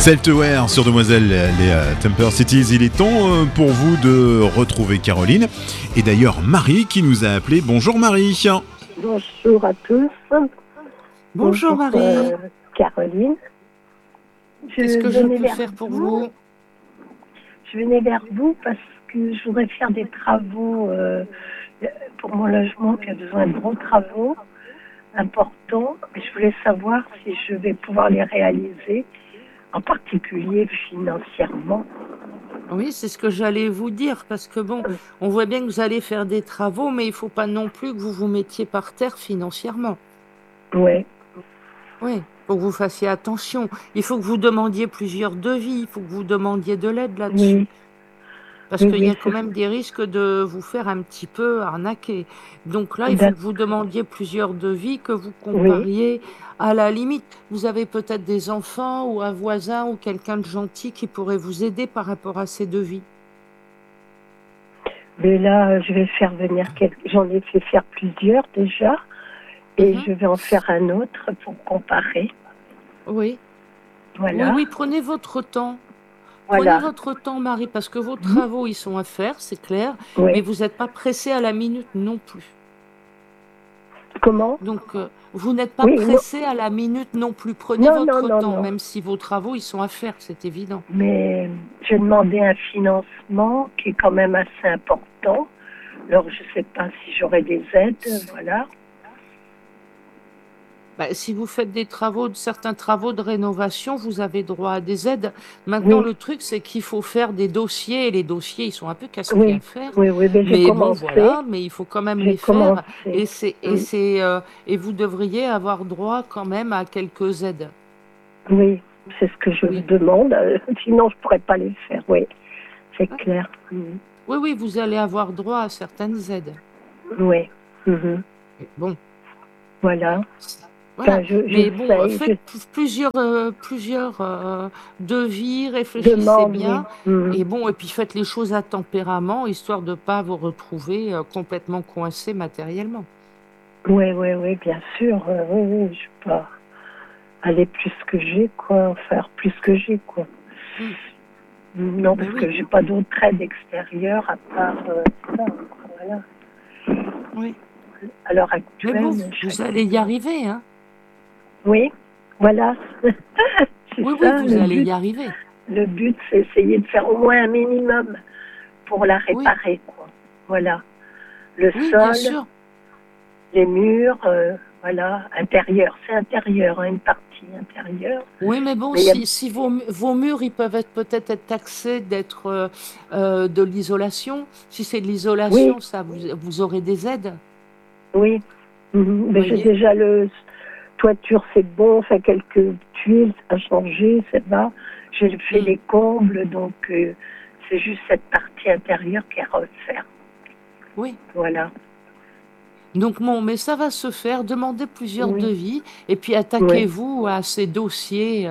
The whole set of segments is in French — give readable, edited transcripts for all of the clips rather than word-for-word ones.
Self-Aware sur Demoiselle, les Temper Cities. Il est temps pour vous de retrouver Caroline. Et d'ailleurs, Marie qui nous a appelé. Bonjour Marie. Bonjour à tous. Bonjour Marie. Caroline. Qu'est-ce que je peux faire pour vous? Je venais vers vous parce que je voudrais faire des travaux pour mon logement qui a besoin de gros travaux importants. Et je voulais savoir si je vais pouvoir les réaliser, en particulier financièrement. Oui, c'est ce que j'allais vous dire, parce que bon, on voit bien que vous allez faire des travaux, mais il ne faut pas non plus que vous vous mettiez par terre financièrement. Oui. Oui, il faut que vous fassiez attention. Il faut que vous demandiez plusieurs devis, il faut que vous demandiez de l'aide là-dessus. Oui. Parce qu'il y a quand même des risques de vous faire un petit peu arnaquer. Donc là, il faut que vous demandiez plusieurs devis, que vous compariez. À la limite, vous avez peut-être des enfants ou un voisin ou quelqu'un de gentil qui pourrait vous aider par rapport à ces devis. Mais là, je vais faire venir j'en ai fait faire plusieurs déjà. Et je vais en faire un autre pour comparer. Oui. Voilà. Oui, prenez votre temps. Voilà. Prenez votre temps, Marie, parce que vos travaux, ils sont à faire, c'est clair, mais vous n'êtes pas pressé à la minute non plus. Comment? Donc, vous n'êtes pas pressé à la minute non plus. Prenez votre temps, même si vos travaux, ils sont à faire, c'est évident. Mais j'ai demandé un financement qui est quand même assez important. Alors, je ne sais pas si j'aurai des aides, voilà. Si vous faites certains travaux de rénovation, vous avez droit à des aides. Maintenant, le truc, c'est qu'il faut faire des dossiers, et les dossiers, ils sont un peu casse-pieds à faire. Oui, mais bon, voilà, mais il faut quand même les faire. Et vous devriez avoir droit quand même à quelques aides. Oui, c'est ce que je vous demande. Sinon, je ne pourrais pas les faire, oui. C'est clair. Oui, vous allez avoir droit à certaines aides. Oui. Bon. Voilà. Voilà. Mais bon, faites plusieurs devis, réfléchissez bien. Et puis faites les choses à tempérament, histoire de ne pas vous retrouver complètement coincé matériellement. Oui, bien sûr. Oui, je peux pas aller plus que j'ai, quoi. Faire plus que j'ai, quoi. Non, parce que j'ai pas d'autre aide extérieure à part ça, voilà. Oui. À l'heure actuelle... Mais bon, vous allez y arriver, hein? Oui, voilà. Oui, vous allez y arriver. Le but, c'est essayer de faire au moins un minimum pour la réparer, quoi. Voilà. Le sol, bien sûr. Les murs, voilà, intérieur. C'est intérieur, une partie intérieure. Oui, mais bon, si vos murs, ils peuvent peut-être être taxés d'être de l'isolation. Si c'est de l'isolation, ça, vous aurez des aides. Oui. Mais j'ai déjà toiture, c'est bon, fait quelques tuiles à changer, ça va. J'ai fait les combles, donc c'est juste cette partie intérieure qui est à refaire. Oui. Voilà. Donc bon, mais ça va se faire. Demandez plusieurs devis et puis attaquez-vous à ces dossiers,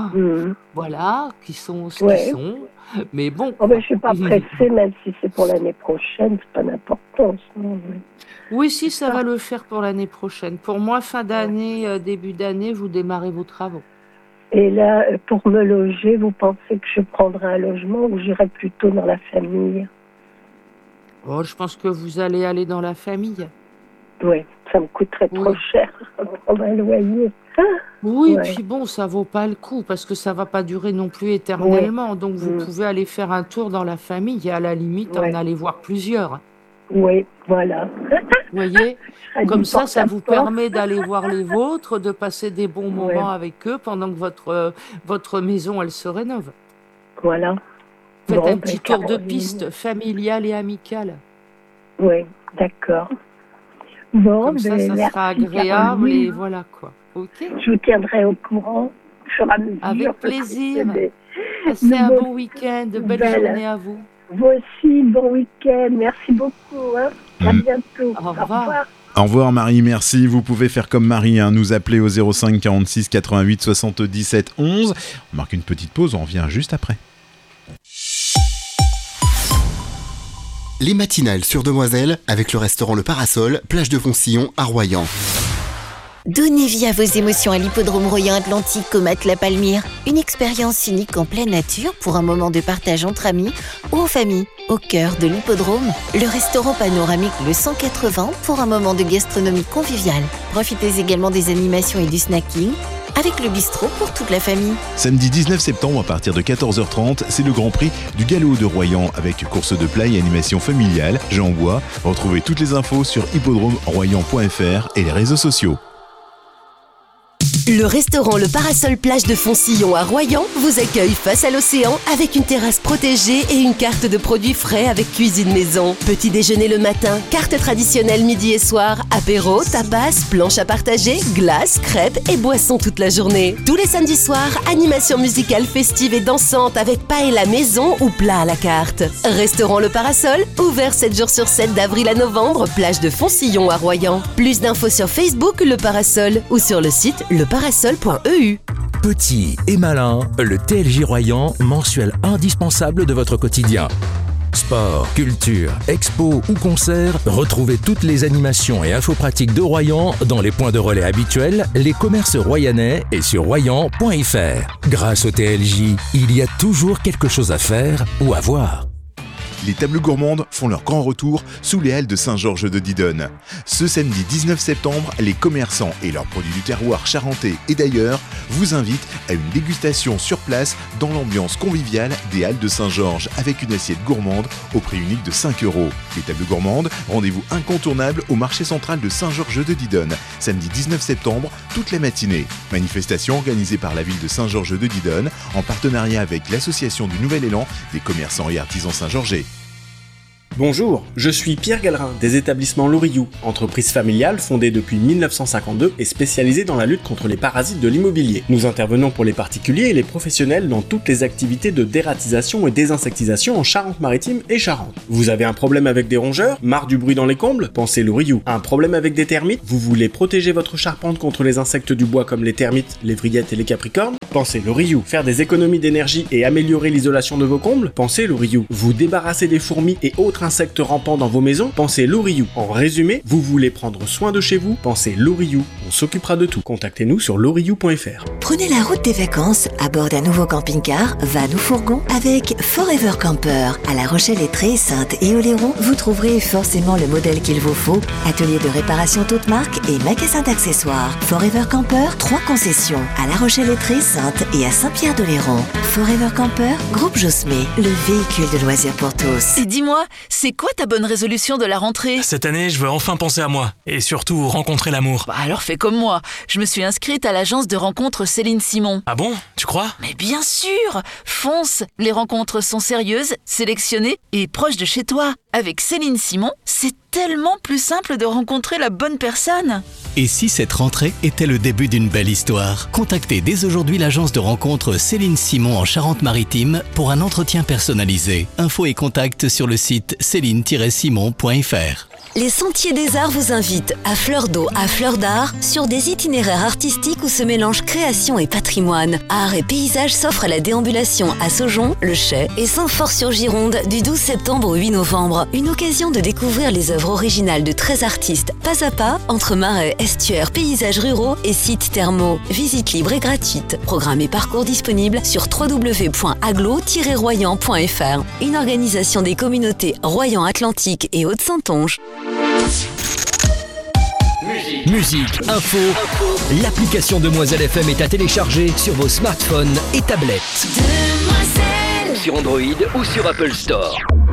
voilà, qui sont ce qu'ils sont. Mais bon. Je ne suis pas pressée, même si c'est pour l'année prochaine, c'est pas d'importance. Oui, si, ça va le faire pour l'année prochaine. Pour moi, fin d'année, début d'année, vous démarrez vos travaux. Et là, pour me loger, vous pensez que je prendrai un logement ou j'irai plutôt dans la famille? Oh, je pense que vous allez aller dans la famille. Oui, ça me coûterait trop cher de prendre un loyer. Oui, puis bon, ça vaut pas le coup parce que ça va pas durer non plus éternellement. Donc, vous pouvez aller faire un tour dans la famille et à la limite, en aller voir plusieurs. Oui, voilà. Vous voyez, comme ça vous permet d'aller voir les vôtres, de passer des bons moments avec eux pendant que votre maison, elle se rénove. Voilà. Faites un petit tour de piste familial et amical. Oui, d'accord. Bon, comme ça sera agréable Caroline. Et voilà quoi. Ok. Je vous tiendrai au courant au fur et à mesure. Avec plaisir. Passez un bon week-end, belle journée à vous. Vous aussi, bon week-end. Merci beaucoup. Hein. À bientôt. Au revoir. Au revoir Marie, merci. Vous pouvez faire comme Marie, nous appeler au 05 46 88 77 11. On marque une petite pause, on revient juste après. Les matinales sur Demoiselle avec le restaurant Le Parasol, plage de Foncillon à Royan. Donnez vie à vos émotions à l'hippodrome Royan Atlantique au Matelas Palmyre. Une expérience unique en pleine nature pour un moment de partage entre amis ou en famille. Au cœur de l'hippodrome, le restaurant panoramique Le 180 pour un moment de gastronomie conviviale. Profitez également des animations et du snacking avec le bistrot pour toute la famille. Samedi 19 septembre à partir de 14h30, c'est le Grand Prix du Galop de Royan avec course de plat et animation familiale. Jean Bois, retrouvez toutes les infos sur hippodromeroyan.fr et les réseaux sociaux. Le restaurant Le Parasol Plage de Foncillon à Royan vous accueille face à l'océan avec une terrasse protégée et une carte de produits frais avec cuisine maison. Petit déjeuner le matin, carte traditionnelle midi et soir, apéro, tapas, planche à partager, glace, crêpes et boissons toute la journée. Tous les samedis soirs, animation musicale festive et dansante avec paella maison ou plat à la carte. Restaurant Le Parasol, ouvert 7 jours sur 7 d'avril à novembre, plage de Foncillon à Royan. Plus d'infos sur Facebook Le Parasol ou sur le site leparasol.eu. Petit et malin, le TLJ Royan, mensuel indispensable de votre quotidien. Sport, culture, expo ou concert, retrouvez toutes les animations et infos pratiques de Royan dans les points de relais habituels, les commerces royannais et sur royan.fr. Grâce au TLJ, il y a toujours quelque chose à faire ou à voir. Les tables gourmandes font leur grand retour sous les halles de Saint-Georges de Didonne. Ce samedi 19 septembre, les commerçants et leurs produits du terroir charentais et d'ailleurs vous invitent à une dégustation sur place dans l'ambiance conviviale des halles de Saint-Georges avec une assiette gourmande au prix unique de 5 €. Les tables gourmandes, rendez-vous incontournable au marché central de Saint-Georges de Didonne, samedi 19 septembre, toute la matinée. Manifestation organisée par la ville de Saint-Georges de Didonne en partenariat avec l'association du Nouvel Élan des commerçants et artisans saint-georgais. Bonjour, je suis Pierre Gallerin des établissements Louriou, entreprise familiale fondée depuis 1952 et spécialisée dans la lutte contre les parasites de l'immobilier. Nous intervenons pour les particuliers et les professionnels dans toutes les activités de dératisation et désinsectisation en Charente-Maritime et Charente. Vous avez un problème avec des rongeurs? Marre du bruit dans les combles? Pensez Louriou. Un problème avec des termites? Vous voulez protéger votre charpente contre les insectes du bois comme les termites, les vrillettes et les capricornes? Pensez Louriou. Faire des économies d'énergie et améliorer l'isolation de vos combles? Pensez Louriou. Vous débarrasser des fourmis et autres insectes rampants dans vos maisons? Pensez Louriou. En résumé, vous voulez prendre soin de chez vous? Pensez Louriou. On s'occupera de tout. Contactez-nous sur louriou.fr. Prenez la route des vacances à bord d'un nouveau camping-car, van ou fourgon avec Forever Camper. À La Rochelle-Lettrée, Sainte et Oléron, vous trouverez forcément le modèle qu'il vous faut. Atelier de réparation toute marque et magasin d'accessoires. Forever Camper, 3 concessions. À La Rochelle-Lettrée, Sainte et à Saint-Pierre-de-Léron. Forever Camper, groupe Josmé, le véhicule de loisirs pour tous. Et dis-moi, c'est quoi ta bonne résolution de la rentrée? Cette année, je veux enfin penser à moi. Et surtout, rencontrer l'amour. Bah alors fais comme moi. Je me suis inscrite à l'agence de rencontres Céline Simon. Ah bon? Tu crois? Mais bien sûr! Fonce! Les rencontres sont sérieuses, sélectionnées et proches de chez toi. Avec Céline Simon, c'est tellement plus simple de rencontrer la bonne personne. Et si cette rentrée était le début d'une belle histoire? Contactez dès aujourd'hui l'agence de rencontres Céline Simon en Charente-Maritime pour un entretien personnalisé. Infos et contacts sur le site céline-simon.fr. Les Sentiers des Arts vous invitent à fleur d'eau, à fleur d'art, sur des itinéraires artistiques où se mélangent création et patrimoine. Art et paysage s'offrent à la déambulation à Saujon, Le Chais et Saint-Fort-sur-Gironde du 12 septembre au 8 novembre. Une occasion de découvrir les œuvres originales de 13 artistes, pas à pas, entre marais, estuaires, paysages ruraux et sites thermaux. Visite libre et gratuite. Programme et parcours disponibles sur www.aglo-royan.fr. Une organisation des communautés Royan Atlantique et Haute-Saintonge. Musique, info, l'application Demoiselle FM est à télécharger sur vos smartphones et tablettes. Sur Android ou sur Apple Store.